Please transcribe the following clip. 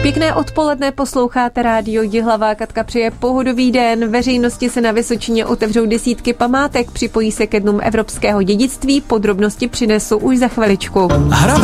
Pěkné odpoledne, posloucháte rádio Jihlava. Katka přeje pohodový den. Veřejnosti se na Vysočině otevřou desítky památek, připojí se ke dnům evropského dědictví. Podrobnosti přinesu už za chviličku.